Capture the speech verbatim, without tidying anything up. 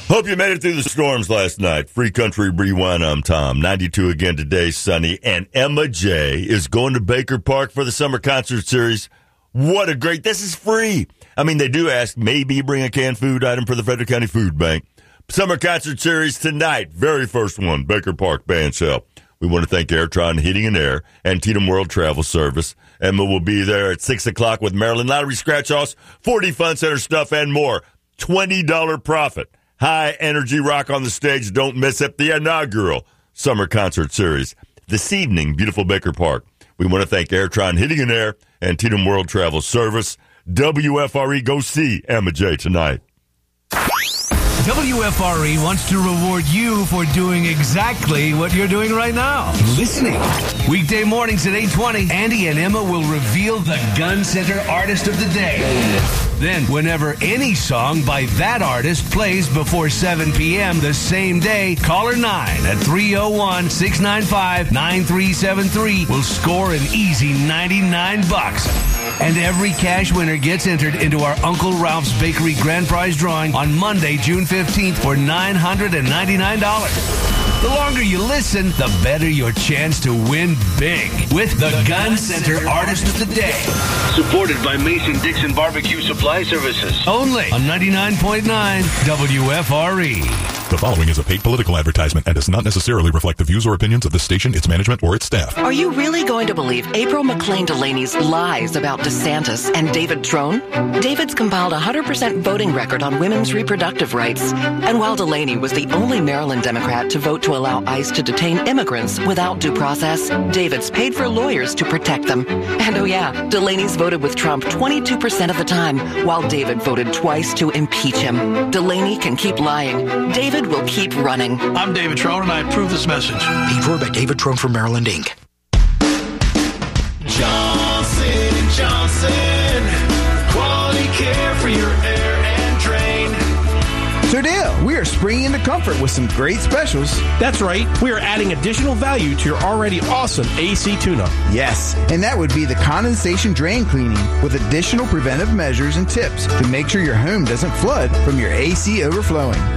Hope you made it through the storms last night. Free Country Rewind, I'm Tom. ninety-two again today, sunny. And Emma J is going to Baker Park for the summer concert series. What a great, this is free. I mean, they do ask, maybe bring a canned food item for the Frederick County Food Bank. Summer concert series tonight, very first one, Baker Park Band Shell. We want to thank Airtron Heating and Air and Tatum World Travel Service. Emma will be there at six o'clock with Maryland Lottery Scratch-Offs, forty Fun Center stuff, and more. twenty dollars profit. High energy rock on the stage. Don't miss it. The inaugural summer concert series this evening, beautiful Baker Park. We want to thank Airtron Heating and Air and Tatum World Travel Service. W F R E, go see Emma J tonight. W F R E wants to reward you for doing exactly what you're doing right now. Listening. Weekday mornings at eight twenty, Andy and Emma will reveal the Gun Center Artist of the Day. Then, whenever any song by that artist plays before seven p.m. the same day, caller nine at three oh one, six nine five, nine three seven three will score an easy ninety-nine bucks. And every cash winner gets entered into our Uncle Ralph's Bakery Grand Prize drawing on Monday, June fifteenth for nine hundred ninety-nine dollars. The longer you listen, the better your chance to win big with the, the Gun Center, Center Artist of the Day. Supported by Mason-Dixon Barbecue Supply Services. Only on ninety-nine point nine W F R E. The following is a paid political advertisement and does not necessarily reflect the views or opinions of the station, its management, or its staff. Are you really going to believe April McLean Delaney's lies about DeSantis and David Trone? David's compiled a one hundred percent voting record on women's reproductive rights. And while Delaney was the only Maryland Democrat to vote to allow ICE to detain immigrants without due process, David's paid for lawyers to protect them. And oh yeah, Delaney's voted with Trump twenty-two percent of the time, while David voted twice to impeach him. Delaney can keep lying. David will keep running. I'm David Trone, and I approve this message. Paid for by David Trone for Maryland, Incorporated. Johnson and Johnson, quality care for your air and drain. So deal, we are springing into comfort with some great specials. That's right, we are adding additional value to your already awesome A C tune-up. Yes, and that would be the condensation drain cleaning with additional preventive measures and tips to make sure your home doesn't flood from your A C overflowing.